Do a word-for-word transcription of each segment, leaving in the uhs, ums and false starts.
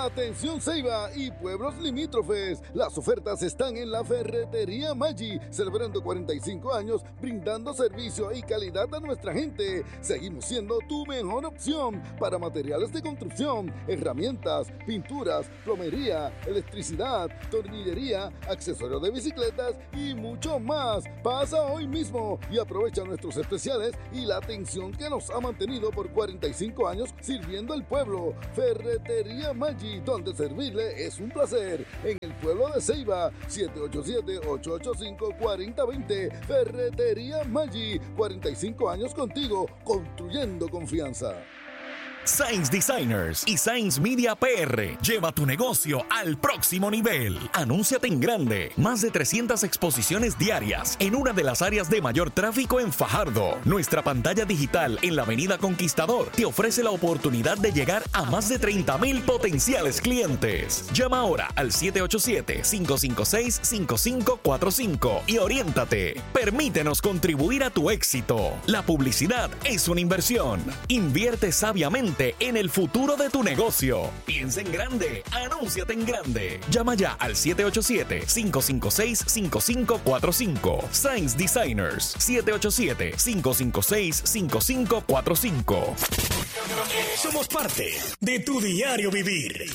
Atención Ceiba y pueblos limítrofes, las ofertas están en la Ferretería Maggi, celebrando cuarenta y cinco años, brindando servicio y calidad a nuestra gente. Seguimos siendo tu mejor opción para materiales de construcción, herramientas, pinturas, plomería, electricidad, tornillería, accesorios de bicicletas y mucho más. Pasa hoy mismo y aprovecha nuestros especiales y la atención que nos ha mantenido por cuarenta y cinco años sirviendo al pueblo. Ferretería Maggi, donde servirle es un placer. En el pueblo de Ceiba, siete ocho siete, ocho ocho cinco, cuatro cero dos cero. Ferretería Maggi, cuarenta y cinco años contigo, construyendo confianza. Sainz Designers y Sainz Media P R. Lleva tu negocio al próximo nivel. Anúnciate en grande. Más de trescientas exposiciones diarias en una de las áreas de mayor tráfico en Fajardo. Nuestra pantalla digital en la Avenida Conquistador te ofrece la oportunidad de llegar a más de treinta mil potenciales clientes. Llama ahora al siete ocho siete, cinco cinco seis, cinco cinco cuatro cinco y oriéntate. Permítenos contribuir a tu éxito. La publicidad es una inversión. Invierte sabiamente en el futuro de tu negocio. Piensa en grande, anúnciate en grande. Llama ya al siete ocho siete, cinco cinco seis, cinco cinco cuatro cinco. Sainz Designers, siete ocho siete, cinco cinco seis, cinco cinco cuatro cinco. Somos parte de tu diario vivir.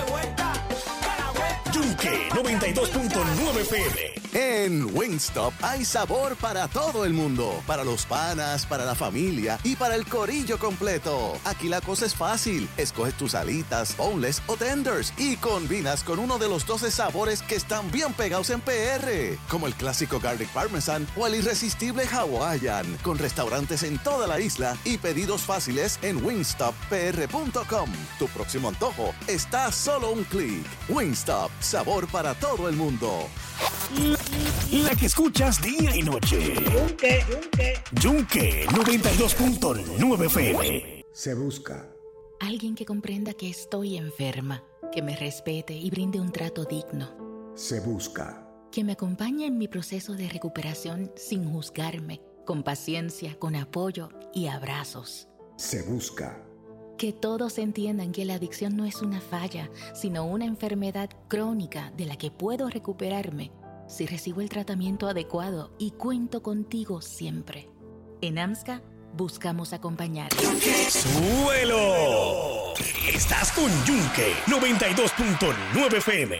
Yunque noventa y dos punto nueve F M. En Wingstop hay sabor para todo el mundo, para los panas, para la familia y para el corillo completo. Aquí la cosa es fácil. Escoges tus alitas, boneless o tenders y combinas con uno de los doce sabores que están bien pegados en P R, como el clásico Garlic Parmesan o el irresistible Hawaiian, con restaurantes en toda la isla y pedidos fáciles en wingstop p r punto com. Tu próximo antojo está a solo un clic. Wingstop, sabor para todo el mundo. La que escuchas día y noche. Yunque, Yunque. Yunque noventa y dos punto nueve F M. Se busca alguien que comprenda que estoy enferma, que me respete y brinde un trato digno. Se busca que me acompañe en mi proceso de recuperación sin juzgarme, con paciencia, con apoyo y abrazos. Se busca que todos entiendan que la adicción no es una falla, sino una enfermedad crónica de la que puedo recuperarme si recibo el tratamiento adecuado y cuento contigo siempre. En AMSCA buscamos acompañar. ¡Suelo! Estás con Yunque noventa y dos punto nueve F M.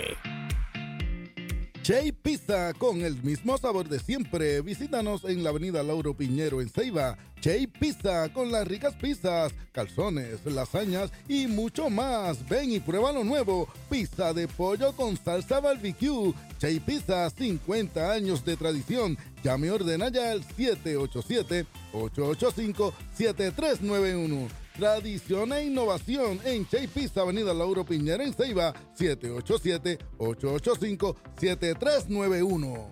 Chay Pizza, con el mismo sabor de siempre. Visítanos en la avenida Lauro Piñero en Ceiba. Chay Pizza, con las ricas pizzas, calzones, lasañas y mucho más. Ven y prueba lo nuevo. Pizza de pollo con salsa barbecue. Chay Pizza, cincuenta años de tradición. Llame y ordena ya al siete ocho siete, ocho ocho cinco, siete tres nueve uno. Tradición e innovación en Chay Pizza, avenida Lauro Piñera en Ceiba, siete ocho siete, ocho ocho cinco, siete tres nueve uno.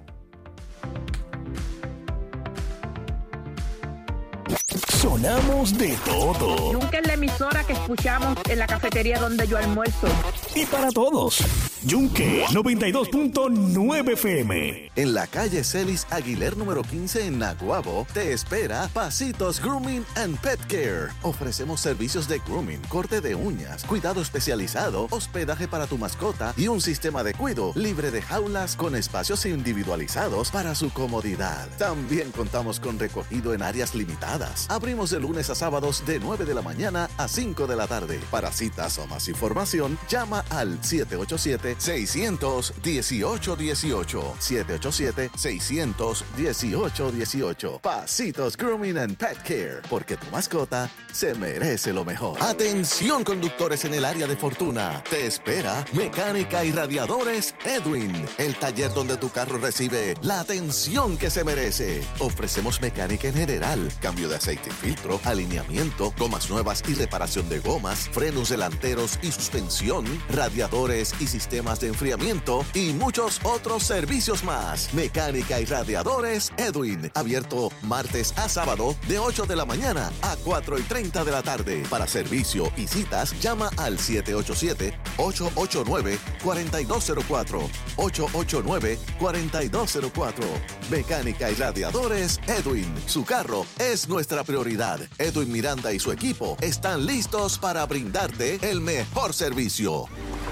Sonamos de todo. Yunque es la emisora que escuchamos en la cafetería donde yo almuerzo. Y para todos, Yunque noventa y dos punto nueve F M. En la calle Celis Aguiler número quince en Naguabo, te espera Pasitos Grooming and Pet Care. Ofrecemos servicios de grooming, corte de uñas, cuidado especializado, hospedaje para tu mascota y un sistema de cuido libre de jaulas con espacios individualizados para su comodidad. También contamos con recogido en áreas limitadas. Abrimos de lunes a sábados de nueve de la mañana a cinco de la tarde. Para citas o más información, llama al siete ocho siete, seis uno ocho, uno ocho. siete ocho siete, seis uno ocho, uno ocho. Pasitos Grooming and Pet Care, porque tu mascota se merece lo mejor. Atención, conductores en el área de Fortuna. Te espera Mecánica y Radiadores Edwin, el taller donde tu carro recibe la atención que se merece. Ofrecemos mecánica en general, cambio de aceite y filtro, alineamiento, gomas nuevas y reparación de gomas, frenos delanteros y suspensión, radiadores y sistemas sistemas de enfriamiento y muchos otros servicios más. Mecánica y radiadores Edwin, abierto martes a sábado de ocho de la mañana a cuatro y treinta de la tarde. Para servicio y citas, llama al siete ocho siete, ocho ocho nueve, cuatro dos cero cuatro, ocho ocho nueve, cuatro dos cero cuatro. Mecánica y radiadores Edwin, su carro es nuestra prioridad. Edwin Miranda y su equipo están listos para brindarte el mejor servicio.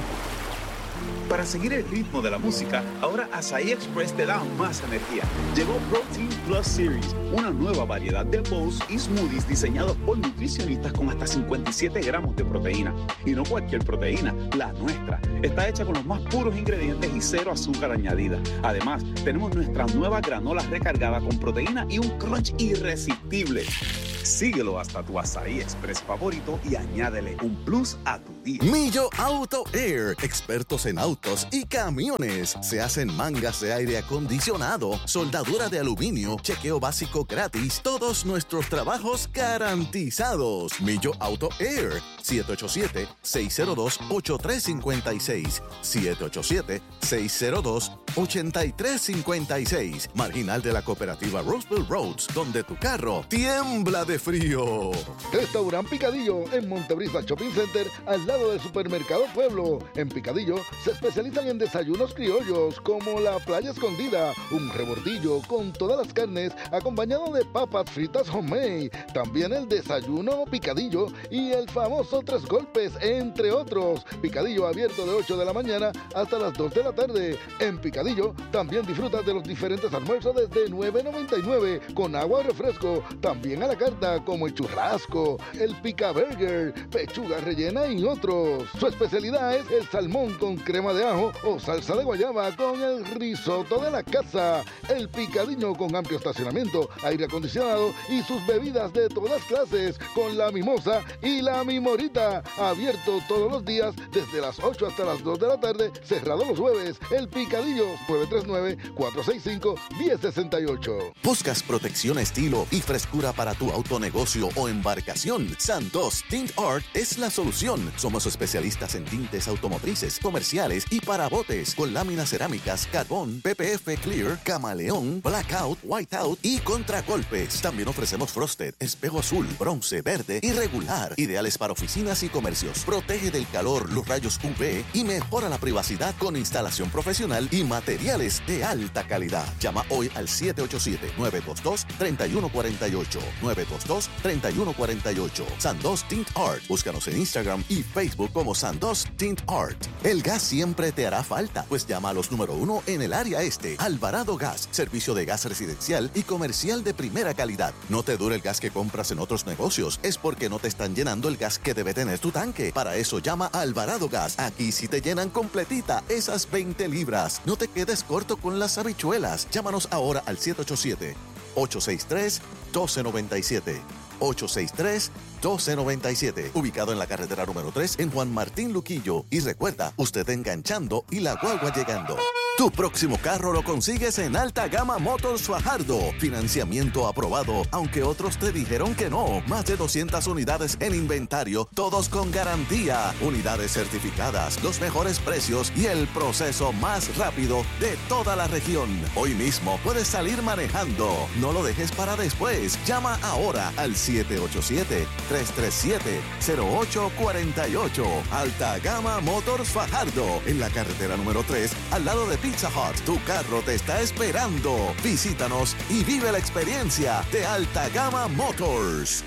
Para seguir el ritmo de la música, ahora Asahi Express te da más energía. Llegó Protein Plus Series, una nueva variedad de bowls y smoothies diseñados por nutricionistas con hasta cincuenta y siete gramos de proteína. Y no cualquier proteína, la nuestra. Está hecha con los más puros ingredientes y cero azúcar añadida. Además, tenemos nuestra nueva granola recargada con proteína y un crunch irresistible. Síguelo hasta tu Asahi Express favorito y añádele un plus a tu día. Millo Auto Air, expertos en autos y camiones. Se hacen mangas de aire acondicionado, soldadura de aluminio, chequeo básico gratis, todos nuestros trabajos garantizados. Millo Auto Air, siete ocho siete, seis cero dos, ocho tres cinco seis, siete ocho siete, seis cero dos, ocho tres cinco seis. Marginal de la cooperativa Roseville Roads, donde tu carro tiembla de frío. Restaurant Picadillo en Montebrisa Shopping Center, al lado del Supermercado Pueblo. En Picadillo se especializan en desayunos criollos como la playa escondida, un rebordillo con todas las carnes acompañado de papas fritas homemade. También el desayuno Picadillo y el famoso tres golpes, entre otros. Picadillo abierto de ocho de la mañana hasta las dos de la tarde. En Picadillo también disfrutas de los diferentes almuerzos desde nueve noventa y nueve con agua y refresco. También a la carta como el churrasco, el pica burger, pechuga rellena y otros. Su especialidad es el salmón con crema de ajo o salsa de guayaba con el risotto de la casa. El Picadillo con amplio estacionamiento, aire acondicionado y sus bebidas de todas clases con la mimosa y la mimorita. Abierto todos los días desde las ocho hasta las dos de la tarde, cerrado los jueves. El Picadillo, nueve tres nueve, cuatro seis cinco, uno cero seis ocho. ¿Buscas protección, estilo y frescura para tu auto, negocio o embarcación? Santos Tint Art es la solución. Somos especialistas en tintes automotrices, comerciales y para botes, con láminas cerámicas, carbón, P P F Clear, camaleón, blackout, whiteout y contragolpes. También ofrecemos frosted, espejo azul, bronce, verde y regular, ideales para oficinas y comercios. Protege del calor, los rayos U V y mejora la privacidad con instalación profesional y materiales de alta calidad. Llama hoy al siete ocho siete, nueve dos dos, tres uno cuatro ocho, nueve dos dos, tres uno cuatro ocho. Sandos Tint Art. Búscanos en Instagram y Facebook como Sandos Tint Art. El gas siempre te hará falta, pues llama a los número uno en el área este. Alvarado Gas, servicio de gas residencial y comercial de primera calidad. No te dure el gas que compras en otros negocios, es porque no te están llenando el gas que debe tener tu tanque. Para eso llama a Alvarado Gas. Aquí sí te llenan completita esas veinte libras. No te quedes corto con las habichuelas. Llámanos ahora al siete ocho siete, ocho seis tres, uno dos nueve siete. ocho seis tres, uno dos nueve siete. Ubicado en la carretera número tres en Juan Martín Luquillo. Y recuerda, usted enganchando y la guagua llegando. Tu próximo carro lo consigues en Alta Gama Motors Fajardo. Financiamiento aprobado, aunque otros te dijeron que no. Más de doscientas unidades en inventario, todos con garantía. Unidades certificadas, los mejores precios y el proceso más rápido de toda la región. Hoy mismo puedes salir manejando. No lo dejes para después. Llama ahora al siete ocho siete, tres tres siete, cero ocho cuatro ocho. Alta Gama Motors Fajardo. En la carretera número tres, al lado de Pizza Hut. Tu carro te está esperando. Visítanos y vive la experiencia de Alta Gama Motors.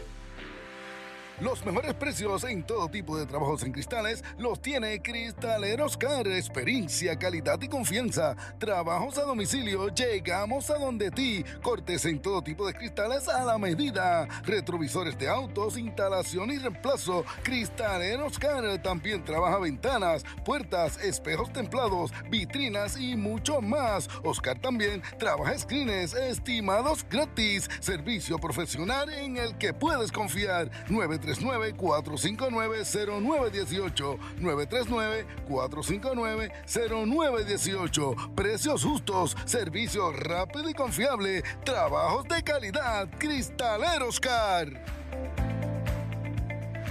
Los mejores precios en todo tipo de trabajos en cristales los tiene Cristaleros Car. Experiencia, calidad y confianza. Trabajos a domicilio, llegamos a donde ti. Cortes en todo tipo de cristales a la medida. Retrovisores de autos, instalación y reemplazo. Cristaleros Car también trabaja ventanas, puertas, espejos templados, vitrinas y mucho más. Oscar también trabaja screens, estimados gratis. Servicio profesional en el que puedes confiar. nueve tres nueve, cuatro cinco nueve, cero nueve uno ocho, nueve tres nueve, cuatro cinco nueve, cero nueve uno ocho. Precios justos, servicio rápido y confiable, trabajos de calidad. Cristaleros Car.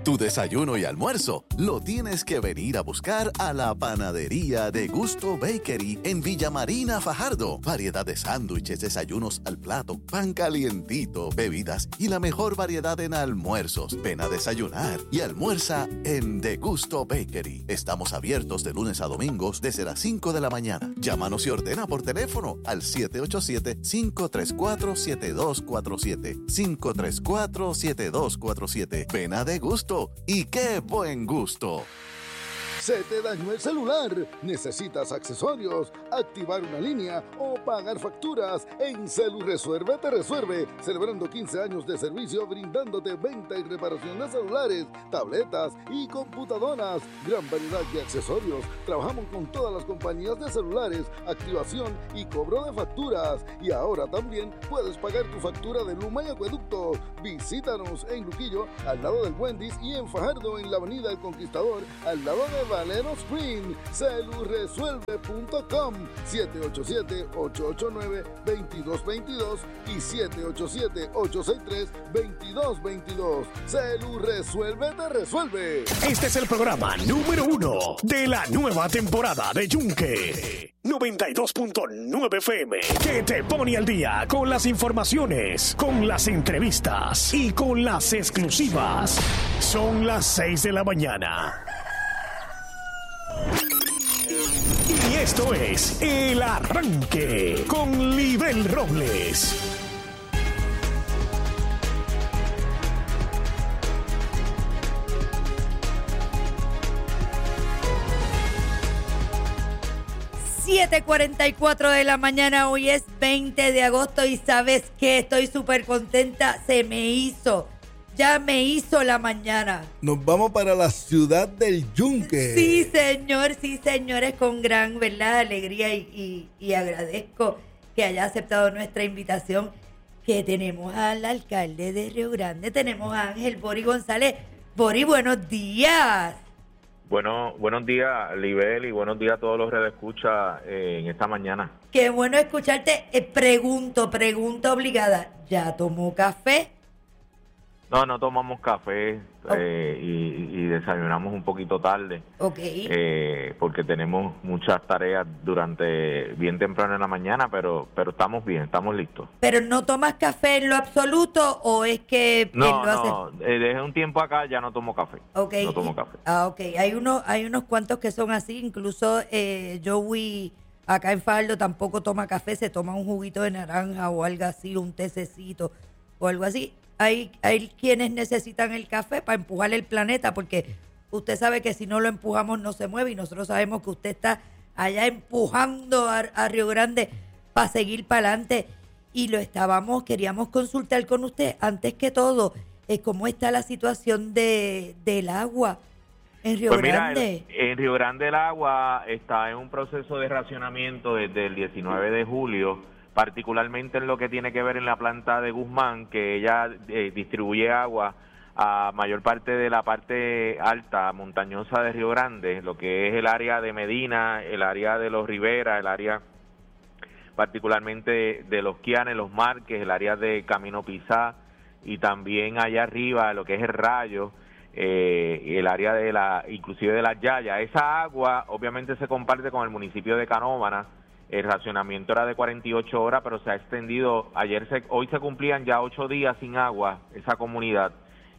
Tu desayuno y almuerzo lo tienes que venir a buscar a la panadería de Gusto Bakery en Villa Marina, Fajardo. Variedad de sándwiches, desayunos al plato, pan calientito, bebidas y la mejor variedad en almuerzos. Ven a desayunar y almuerza en De Gusto Bakery. Estamos abiertos de lunes a domingos desde las cinco de la mañana. Llámanos y ordena por teléfono al siete ocho siete, cinco tres cuatro, siete dos cuatro siete. cinco tres cuatro, siete dos cuatro siete. Ven a De Gusto. ¡Y qué buen gusto! ¿Se te dañó el celular? ¿Necesitas accesorios, activar una línea o pagar facturas? En Celu Resuelve te resuelve, celebrando quince años de servicio brindándote venta y reparación de celulares, tabletas y computadoras. Gran variedad de accesorios. Trabajamos con todas las compañías de celulares, activación y cobro de facturas. Y ahora también puedes pagar tu factura de Luma y Acueducto. Visítanos en Luquillo, al lado del Wendy's, y en Fajardo, en la Avenida El Conquistador, al lado de Valero Spring. Celuresuelve punto com, siete ocho siete, ocho ocho nueve, dos dos dos dos y siete ocho siete, ocho seis tres, dos dos dos dos. Celuresuelve te resuelve. Este es el programa número uno de la nueva temporada de Yunque noventa y dos punto nueve F M, que te pone al día con las informaciones, con las entrevistas y con las exclusivas. Son las seis de la mañana. Y esto es El Arranque con Libel Robles. siete cuarenta y cuatro de la mañana, hoy es veinte de agosto y ¿sabes qué? Estoy súper contenta, se me hizo, ya me hizo la mañana. Nos vamos para la ciudad del Yunque. Sí, señor, sí, señores, con gran, ¿verdad?, alegría y, y, y agradezco que haya aceptado nuestra invitación, que tenemos al alcalde de Río Grande, tenemos a Ángel Bori González. Bori, buenos días. Bueno, buenos días, Libel, y buenos días a todos los redescuchas eh, en esta mañana. Qué bueno escucharte. Eh, pregunto, pregunta obligada. ¿Ya tomó café? No, no tomamos café eh, y, y desayunamos un poquito tarde. Ok. Eh, porque tenemos muchas tareas durante bien temprano en la mañana, pero pero estamos bien, estamos listos. ¿Pero no tomas café en lo absoluto o es que no, lo hace? No, eh, desde un tiempo acá ya no tomo café. Ok. No tomo café. Ah, ok. Hay unos, hay unos cuantos que son así, incluso eh, Joey acá en Faldo tampoco toma café, se toma un juguito de naranja o algo así, un tececito o algo así. Hay, hay quienes necesitan el café para empujar el planeta, porque usted sabe que si no lo empujamos no se mueve, y nosotros sabemos que usted está allá empujando a, a Río Grande para seguir para adelante, y lo estábamos, queríamos consultar con usted, antes que todo, eh, cómo está la situación de del agua en Río pues mira, Grande. El, en Río Grande el agua está en un proceso de racionamiento desde el diecinueve de julio, particularmente en lo que tiene que ver en la planta de Guzmán, que ella eh, distribuye agua a mayor parte de la parte alta, montañosa de Río Grande, lo que es el área de Medina, el área de los Rivera, el área particularmente de, de los Quianes, los Marques, el área de Camino Pizá, y también allá arriba lo que es el Rayo, eh, el área de la, inclusive de las Yayas. Esa agua obviamente se comparte con el municipio de Canóvana. El racionamiento era de cuarenta y ocho horas, pero se ha extendido. Ayer, se, hoy se cumplían ya ocho días sin agua esa comunidad,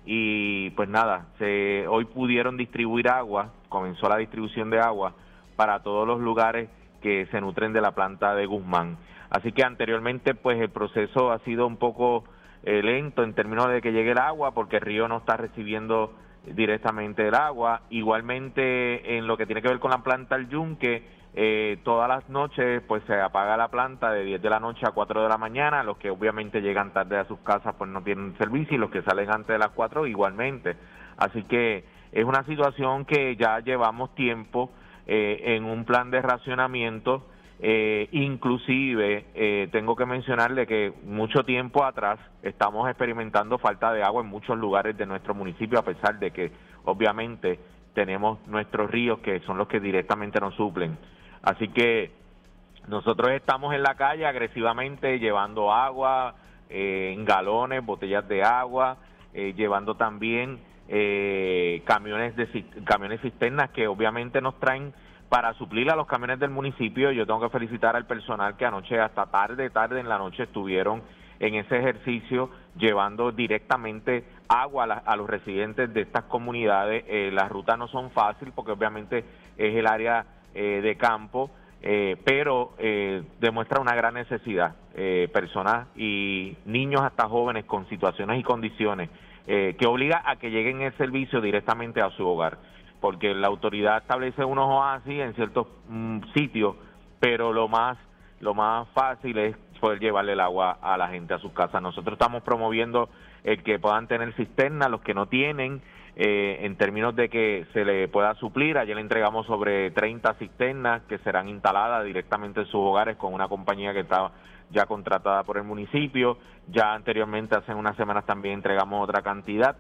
y pues nada, se, hoy pudieron distribuir agua, comenzó la distribución de agua para todos los lugares que se nutren de la planta de Guzmán. Así que anteriormente pues el proceso ha sido un poco eh, lento en términos de que llegue el agua, porque el río no está recibiendo directamente el agua. Igualmente en lo que tiene que ver con la planta El Yunque, Eh, todas las noches pues se apaga la planta de diez de la noche a cuatro de la mañana. Los que obviamente llegan tarde a sus casas pues no tienen servicio, y los que salen antes de las cuatro igualmente. Así que es una situación que ya llevamos tiempo eh, en un plan de racionamiento. Eh, inclusive eh, tengo que mencionarle que mucho tiempo atrás estamos experimentando falta de agua en muchos lugares de nuestro municipio, a pesar de que obviamente tenemos nuestros ríos que son los que directamente nos suplen. Así que nosotros estamos en la calle agresivamente llevando agua eh, en galones, botellas de agua, eh, llevando también eh, camiones de camiones cisternas que obviamente nos traen para suplir a los camiones del municipio. Yo tengo que felicitar al personal que anoche hasta tarde, tarde en la noche estuvieron en ese ejercicio llevando directamente agua a, la, a los residentes de estas comunidades. Eh, las rutas no son fáciles porque obviamente es el área eh, de campo, eh, pero eh, demuestra una gran necesidad. Eh, personas y niños hasta jóvenes con situaciones y condiciones eh, que obliga a que lleguen el servicio directamente a su hogar, porque la autoridad establece unos oasis en ciertos mm, sitios, pero lo más lo más fácil es poder llevarle el agua a la gente a sus casas. Nosotros estamos promoviendo el que puedan tener cisternas, los que no tienen, eh, en términos de que se le pueda suplir. Ayer le entregamos sobre treinta cisternas que serán instaladas directamente en sus hogares con una compañía que está ya contratada por el municipio. Ya anteriormente, hace unas semanas, también entregamos otra cantidad,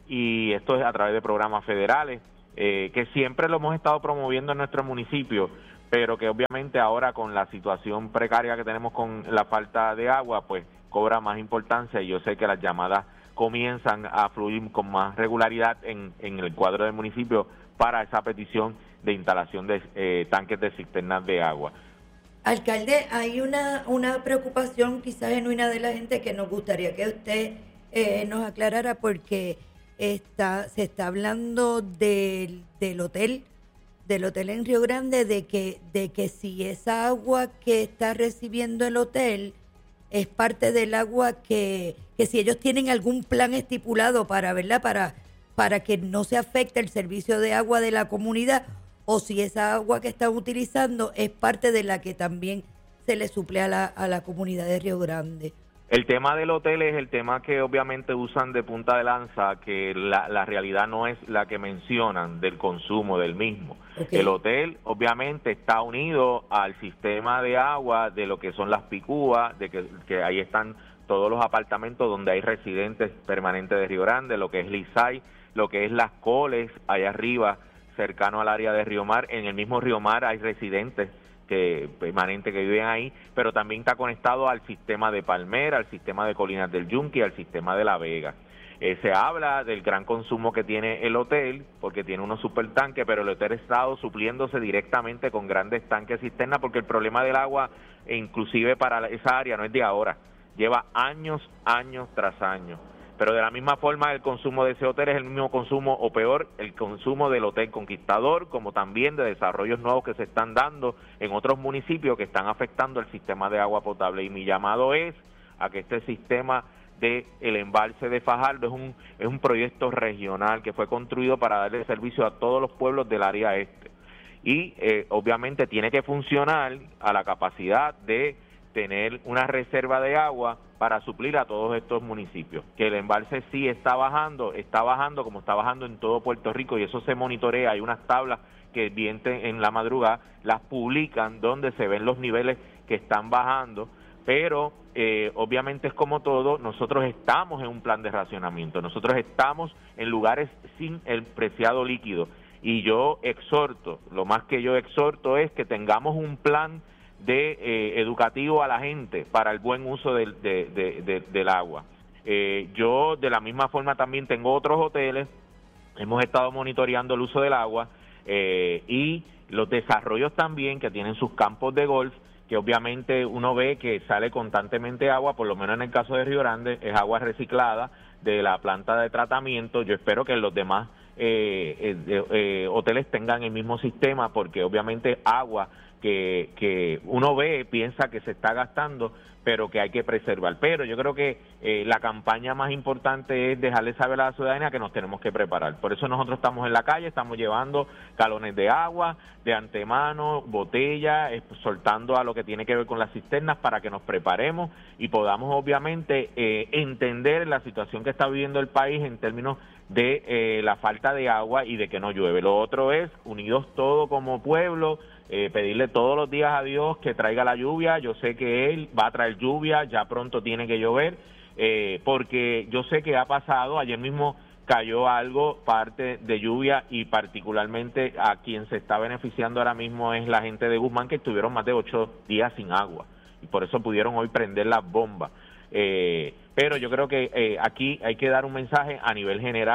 y esto es a través de programas federales, eh, que siempre lo hemos estado promoviendo en nuestro municipio, pero que obviamente ahora con la situación precaria que tenemos con la falta de agua, pues cobra más importancia, y yo sé que las llamadas comienzan a fluir con más regularidad en, en el cuadro del municipio para esa petición de instalación de eh, tanques de cisternas de agua. Alcalde, hay una, una preocupación quizás genuina de la gente que nos gustaría que usted eh, nos aclarara, porque está, se está hablando del, del hotel, del hotel en Río Grande, de que, de que si esa agua que está recibiendo el hotel es parte del agua que, que si ellos tienen algún plan estipulado para, ¿verdad? Para, para que no se afecte el servicio de agua de la comunidad, o si esa agua que están utilizando es parte de la que también se le suple a la, a la comunidad de Río Grande. El tema del hotel es el tema que obviamente usan de punta de lanza, que la, la realidad no es la que mencionan del consumo del mismo. Okay. El hotel obviamente está unido al sistema de agua de lo que son las picúas, de que, que ahí están todos los apartamentos donde hay residentes permanentes de Río Grande, lo que es Lisay, lo que es Las Coles, allá arriba, cercano al área de Río Mar. En el mismo Río Mar hay residentes que permanentes que viven ahí, pero también está conectado al sistema de Palmera, al sistema de Colinas del Yunque, al sistema de La Vega. Eh, se habla del gran consumo que tiene el hotel, porque tiene unos supertanques, pero el hotel ha estado supliéndose directamente con grandes tanques cisternas, porque el problema del agua, e inclusive para esa área, no es de ahora, lleva años, años tras años. Pero de la misma forma, el consumo de ese hotel es el mismo consumo, o peor, el consumo del Hotel Conquistador, como también de desarrollos nuevos que se están dando en otros municipios que están afectando el sistema de agua potable. Y mi llamado es a que este sistema de el embalse de Fajardo es un, es un proyecto regional que fue construido para darle servicio a todos los pueblos del área este. Y eh, obviamente tiene que funcionar a la capacidad de tener una reserva de agua para suplir a todos estos municipios. Que el embalse sí está bajando, está bajando como está bajando en todo Puerto Rico, y eso se monitorea. Hay unas tablas que bien en la madrugada las publican donde se ven los niveles que están bajando, pero eh, obviamente es como todo, nosotros estamos en un plan de racionamiento, nosotros estamos en lugares sin el preciado líquido, y yo exhorto, lo más que yo exhorto es que tengamos un plan de eh, educativo a la gente para el buen uso del, de, de, de, del agua. Eh, yo de la misma forma también tengo otros hoteles, hemos estado monitoreando el uso del agua eh, y los desarrollos también que tienen sus campos de golf, que obviamente uno ve que sale constantemente agua, por lo menos en el caso de Río Grande, es agua reciclada de la planta de tratamiento. Yo espero que los demás eh, eh, eh, hoteles tengan el mismo sistema, porque obviamente agua que, que uno ve, piensa que se está gastando, pero que hay que preservar. Pero yo creo que eh, la campaña más importante es dejarle saber a la ciudadanía que nos tenemos que preparar. Por eso nosotros estamos en la calle, estamos llevando galones de agua, de antemano, botellas, eh, soltando a lo que tiene que ver con las cisternas para que nos preparemos y podamos obviamente eh, entender la situación que está viviendo el país en términos de eh, la falta de agua y de que no llueve. Lo otro es, unidos todos como pueblo, Eh, pedirle todos los días a Dios que traiga la lluvia. Yo sé que Él va a traer lluvia, ya pronto tiene que llover, eh, porque yo sé que ha pasado, ayer mismo cayó algo, parte de lluvia, y particularmente a quien se está beneficiando ahora mismo es la gente de Guzmán, que estuvieron más de ocho días sin agua, y por eso pudieron hoy prender las bombas. Eh, pero yo creo que eh, aquí hay que dar un mensaje a nivel general,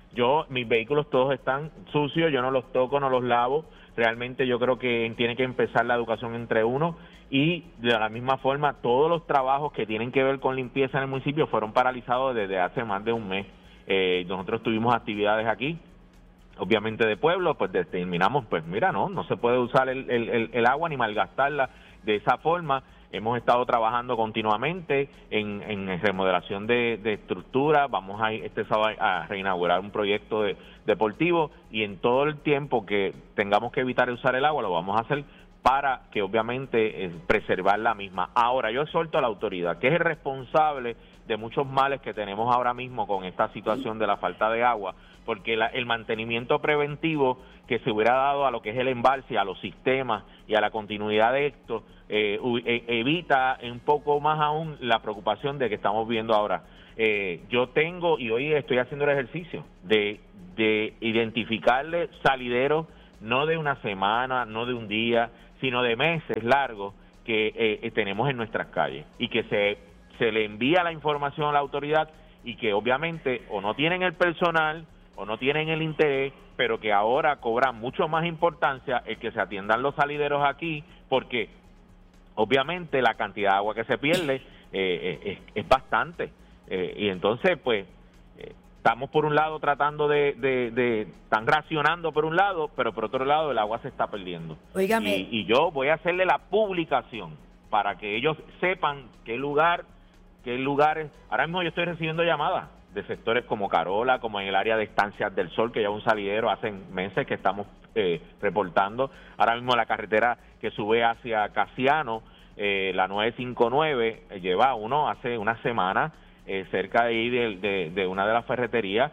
Yo, mis vehículos todos están sucios, yo no los toco, no los lavo. Realmente yo creo que tiene que empezar la educación entre uno y de la misma forma todos los trabajos que tienen que ver con limpieza en el municipio fueron paralizados desde hace más de un mes. Eh, nosotros tuvimos actividades aquí, obviamente de pueblo, pues determinamos, pues mira, no, no se puede usar el, el, el agua ni malgastarla de esa forma. Hemos estado trabajando continuamente en, en remodelación de, de estructura. Vamos a ir este sábado a reinaugurar un proyecto de, deportivo y en todo el tiempo que tengamos que evitar usar el agua lo vamos a hacer para que obviamente eh, preservar la misma. Ahora, yo exhorto a la autoridad, que es el responsable de muchos males que tenemos ahora mismo con esta situación de la falta de agua, porque la, el mantenimiento preventivo que se hubiera dado a lo que es el embalse, a los sistemas y a la continuidad de esto, eh, eh, evita un poco más aún la preocupación de que estamos viendo ahora. Eh, yo tengo, y hoy estoy haciendo el ejercicio, de, de identificarle salideros, no de una semana, no de un día, sino de meses largos que eh, tenemos en nuestras calles y que se, se le envía la información a la autoridad y que obviamente o no tienen el personal o no tienen el interés, pero que ahora cobra mucho más importancia el que se atiendan los salideros aquí, porque obviamente la cantidad de agua que se pierde eh, es, es bastante. Eh, y entonces, pues, eh, estamos por un lado tratando de, de, de, están racionando por un lado, pero por otro lado el agua se está perdiendo. Óigame. Y, y yo voy a hacerle la publicación para que ellos sepan qué lugar, qué lugares. Ahora mismo yo estoy recibiendo llamadas de sectores como Carola, como en el área de Estancias del Sol, que ya un salidero hace meses que estamos eh, reportando. Ahora mismo la carretera que sube hacia Casiano, eh, la nueve cincuenta y nueve, eh, lleva uno hace una semana eh, cerca de ahí de, de, de una de las ferreterías,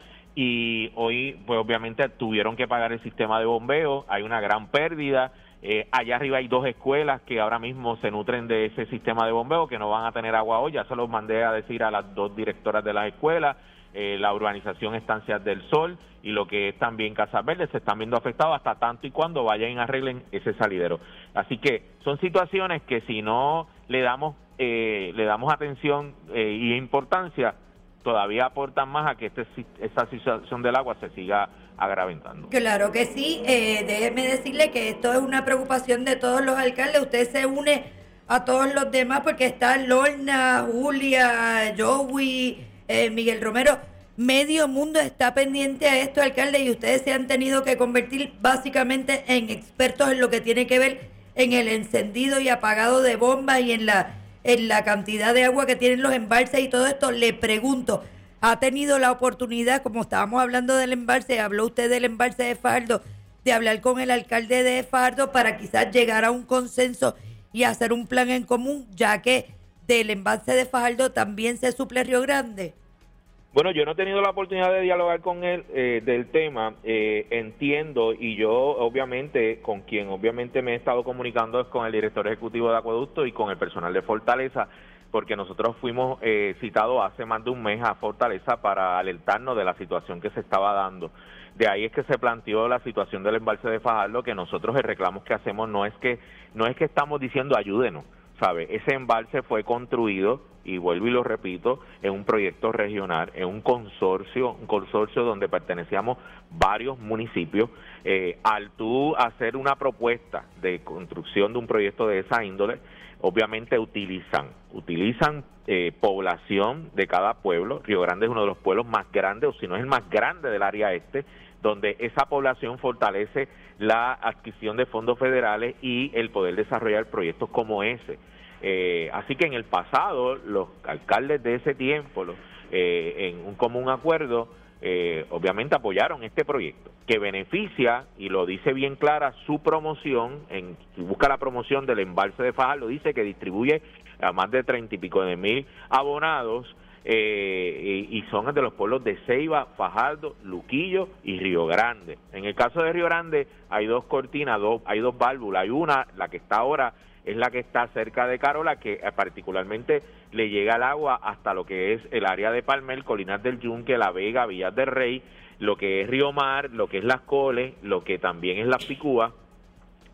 y hoy pues obviamente tuvieron que pagar el sistema de bombeo, hay una gran pérdida. Eh, allá arriba hay dos escuelas que ahora mismo se nutren de ese sistema de bombeo, que no van a tener agua hoy. Ya se los mandé a decir a las dos directoras de las escuelas. Eh, la urbanización Estancias del Sol y lo que es también Casas Verdes se están viendo afectados hasta tanto y cuando vayan y arreglen ese salidero. Así que son situaciones que si no le damos eh, le damos atención eh, y importancia, todavía aportan más a que este, esta situación del agua se siga agraventando. Claro que sí, eh, déjeme decirle que esto es una preocupación de todos los alcaldes. Usted se une a todos los demás porque está Lorna, Julia, Joey, eh, Miguel Romero. Medio mundo está pendiente a esto, alcalde, y ustedes se han tenido que convertir básicamente en expertos en lo que tiene que ver en el encendido y apagado de bombas y en la, en la cantidad de agua que tienen los embalses y todo esto. Le pregunto, ¿ha tenido la oportunidad, como estábamos hablando del embalse, habló usted del embalse de Fajardo, de hablar con el alcalde de Fajardo para quizás llegar a un consenso y hacer un plan en común, ya que del embalse de Fajardo también se suple Río Grande? Bueno, yo no he tenido la oportunidad de dialogar con él eh, del tema, eh, entiendo, y yo obviamente, con quien obviamente me he estado comunicando es con el director ejecutivo de Acueducto y con el personal de Fortaleza, porque nosotros fuimos eh, citados hace más de un mes a Fortaleza para alertarnos de la situación que se estaba dando. De ahí es que se planteó la situación del embalse de Fajardo, que nosotros el reclamo que hacemos no es que no es que estamos diciendo ayúdenos, ¿sabe? Ese embalse fue construido, y vuelvo y lo repito, en un proyecto regional, en un consorcio, un consorcio donde pertenecíamos varios municipios. Eh, al tú hacer una propuesta de construcción de un proyecto de esa índole, obviamente utilizan, utilizan eh, población de cada pueblo. Río Grande es uno de los pueblos más grandes, o si no es el más grande del área este, donde esa población fortalece la adquisición de fondos federales y el poder desarrollar proyectos como ese. Eh, así que en el pasado los alcaldes de ese tiempo, los, eh, en un común acuerdo, eh, obviamente apoyaron este proyecto que beneficia, y lo dice bien clara su promoción, en, si busca la promoción del embalse de Fajardo, dice que distribuye a más de treinta y pico de mil abonados, eh, y, y son de los pueblos de Ceiba, Fajardo, Luquillo y Río Grande. En el caso de Río Grande hay dos cortinas, dos, hay dos válvulas, hay una, la que está ahora, es la que está cerca de Carola, que particularmente le llega el agua hasta lo que es el área de Palmer, Colinas del Yunque, La Vega, Villas del Rey, lo que es Río Mar, lo que es Las Coles, lo que también es Las Picúas,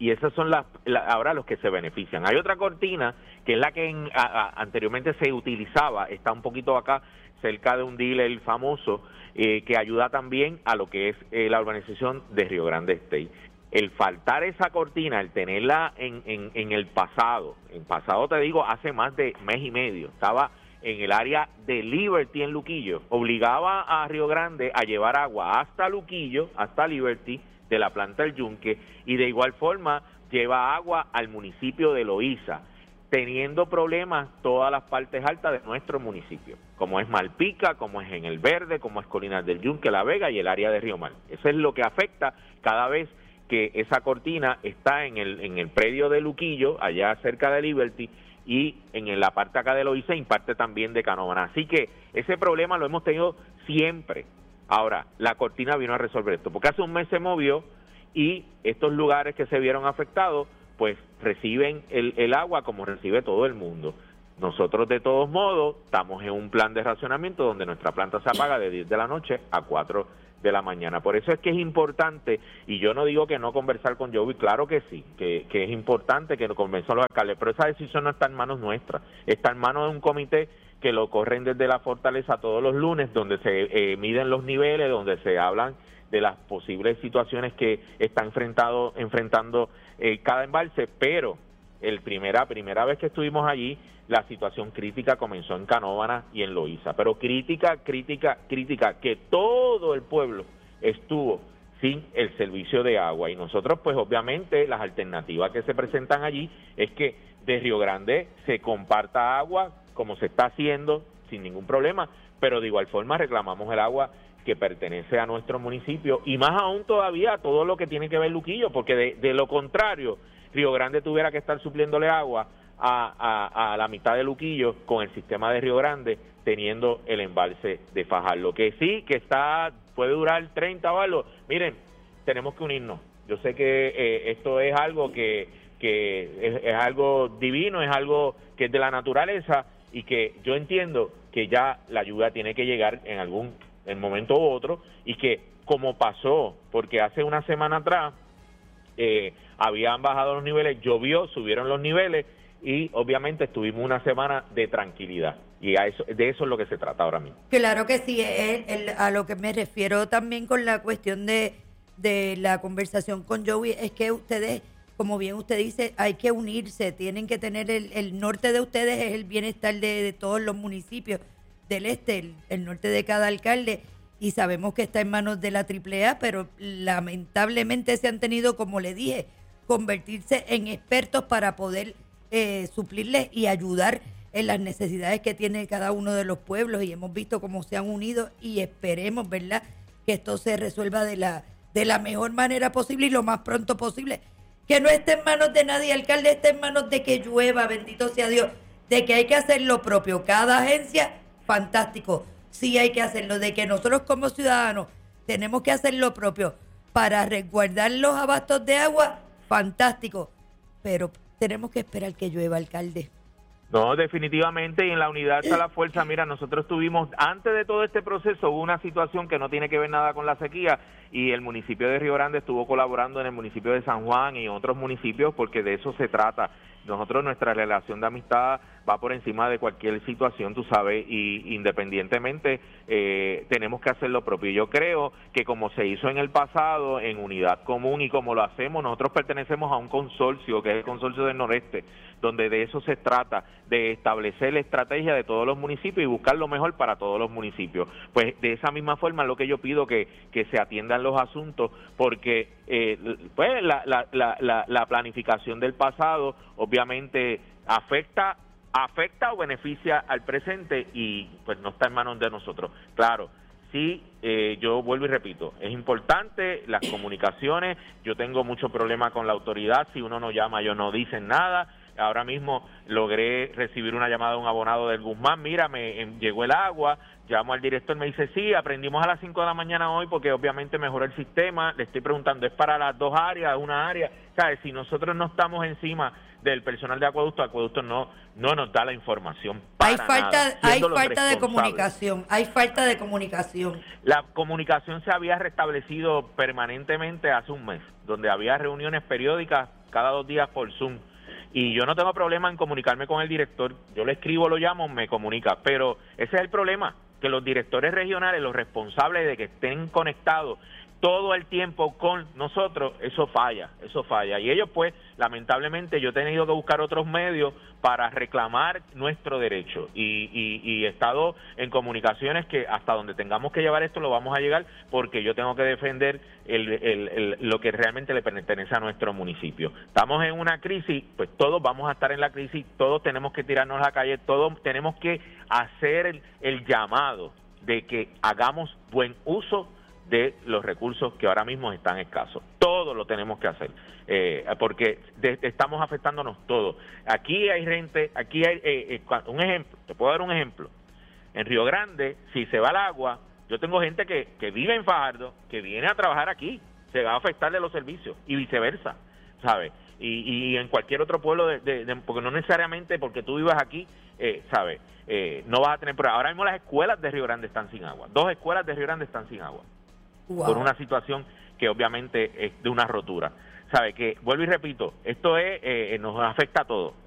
y esas son las la, ahora los que se benefician. Hay otra cortina que es la que en, a, a, anteriormente se utilizaba, está un poquito acá cerca de un dealer famoso, eh, que ayuda también a lo que es eh, la urbanización de Río Grande State. El faltar esa cortina, el tenerla en, en, en el pasado, en pasado te digo, hace más de mes y medio, estaba en el área de Liberty en Luquillo, obligaba a Río Grande a llevar agua hasta Luquillo, hasta Liberty, de la planta del Yunque, y de igual forma lleva agua al municipio de Loíza, teniendo problemas todas las partes altas de nuestro municipio, como es Malpica, como es en El Verde, como es Colinas del Yunque, La Vega y el área de Río Mar. Eso es lo que afecta cada vez que esa cortina está en el en el predio de Luquillo, allá cerca de Liberty, y en la parte acá de Loíza, y parte también de Canóvana. Así que ese problema lo hemos tenido siempre. Ahora, la cortina vino a resolver esto, porque hace un mes se movió y estos lugares que se vieron afectados, pues reciben el, el agua como recibe todo el mundo. Nosotros, de todos modos, estamos en un plan de racionamiento donde nuestra planta se apaga de diez de la noche a cuatro de la mañana. Por eso es que es importante, y yo no digo que no conversar con Joey, claro que sí, que, que es importante que nos convenzan los alcaldes, pero esa decisión no está en manos nuestras, está en manos de un comité que lo corren desde la fortaleza todos los lunes, donde se eh, miden los niveles, donde se hablan de las posibles situaciones que está enfrentado, enfrentando eh, cada embalse, pero el primera primera vez que estuvimos allí, la situación crítica comenzó en Canóvana y en Loíza, pero crítica, crítica, crítica, que todo el pueblo estuvo sin el servicio de agua, y nosotros pues obviamente las alternativas que se presentan allí es que de Río Grande se comparta agua como se está haciendo sin ningún problema, pero de igual forma reclamamos el agua que pertenece a nuestro municipio, y más aún todavía todo lo que tiene que ver Luquillo, porque de, de lo contrario Río Grande tuviera que estar supliéndole agua a, a, a la mitad de Luquillo con el sistema de Río Grande, teniendo el embalse de Fajardo, que sí, que está puede durar treinta o algo. Miren, tenemos que unirnos. Yo sé que eh, esto es algo que, que es, es algo divino, es algo que es de la naturaleza, y que yo entiendo que ya la ayuda tiene que llegar en algún en momento u otro, y que como pasó, porque hace una semana atrás eh, habían bajado los niveles, llovió, subieron los niveles, y obviamente estuvimos una semana de tranquilidad, y a eso, de eso es lo que se trata ahora mismo. Claro que sí, el, el, a lo que me refiero también con la cuestión de, de la conversación con Joey, es que ustedes, como bien usted dice, hay que unirse, tienen que tener el, el norte de ustedes es el bienestar de, de todos los municipios del este, el, el norte de cada alcalde, y sabemos que está en manos de la triple A, pero lamentablemente se han tenido, como le dije, convertirse en expertos para poder eh, suplirles y ayudar en las necesidades que tiene cada uno de los pueblos, y hemos visto cómo se han unido, y esperemos, ¿verdad?, que esto se resuelva de la de la mejor manera posible y lo más pronto posible. Que no esté en manos de nadie, alcalde, esté en manos de que llueva, bendito sea Dios, de que hay que hacer lo propio. Cada agencia, fantástico, sí hay que hacerlo, de que nosotros como ciudadanos tenemos que hacer lo propio para resguardar los abastos de agua, fantástico, pero tenemos que esperar que llueva, alcalde. No, definitivamente, y en la unidad está la fuerza. Mira, nosotros tuvimos, antes de todo este proceso, hubo una situación que no tiene que ver nada con la sequía, y el municipio de Río Grande estuvo colaborando en el municipio de San Juan y otros municipios, porque de eso se trata. Nosotros, nuestra relación de amistad va por encima de cualquier situación, tú sabes, y independientemente eh, tenemos que hacer lo propio. Yo creo que como se hizo en el pasado, en unidad común, y como lo hacemos, nosotros pertenecemos a un consorcio, que es el Consorcio del Noreste, donde de eso se trata, de establecer la estrategia de todos los municipios y buscar lo mejor para todos los municipios. Pues de esa misma forma es lo que yo pido, que, que se atiendan los asuntos, porque eh, pues la, la, la, la, la planificación del pasado obviamente afecta afecta o beneficia al presente, y pues no está en manos de nosotros. Claro, sí, eh, yo vuelvo y repito, es importante las comunicaciones. Yo tengo mucho problema con la autoridad, si uno no llama ellos no dicen nada. Ahora mismo logré recibir una llamada de un abonado del Guzmán, mira, me eh, llegó el agua, llamo al director, me dice, sí, aprendimos a las cinco de la mañana hoy porque obviamente mejoró el sistema. Le estoy preguntando, ¿es para las dos áreas, una área? ¿Sabes? Si nosotros no estamos encima del personal de acueducto, acueducto no no nos da la información. Hay falta, nada, hay falta de comunicación, hay falta de comunicación. La comunicación se había restablecido permanentemente hace un mes, donde había reuniones periódicas cada dos días por Zoom. Y yo no tengo problema en comunicarme con el director. Yo le escribo, lo llamo, me comunica. Pero ese es el problema, que los directores regionales, los responsables de que estén conectados todo el tiempo con nosotros, eso falla, eso falla. Y ellos, pues, lamentablemente, yo he tenido que buscar otros medios para reclamar nuestro derecho. Y, y, y he estado en comunicaciones que hasta donde tengamos que llevar esto lo vamos a llegar, porque yo tengo que defender el, el, el, lo que realmente le pertenece a nuestro municipio. Estamos en una crisis, pues todos vamos a estar en la crisis, todos tenemos que tirarnos a la calle, todos tenemos que hacer el, el llamado de que hagamos buen uso de los recursos que ahora mismo están escasos. Todo lo tenemos que hacer, eh, porque de, estamos afectándonos todos. Aquí hay gente, aquí hay, eh, eh, un ejemplo, te puedo dar un ejemplo. En Río Grande, si se va el agua, yo tengo gente que, que vive en Fajardo, que viene a trabajar aquí, se va a afectarle los servicios, y viceversa, ¿sabes? Y, y en cualquier otro pueblo, de, de, de, porque no necesariamente porque tú vivas aquí, eh, ¿sabes? Eh, no vas a tener problemas. Ahora mismo las escuelas de Río Grande están sin agua. Dos escuelas de Río Grande están sin agua. Wow. Por una situación que obviamente es de una rotura. ¿Sabe? Que, vuelvo y repito, esto es eh, nos afecta a todos.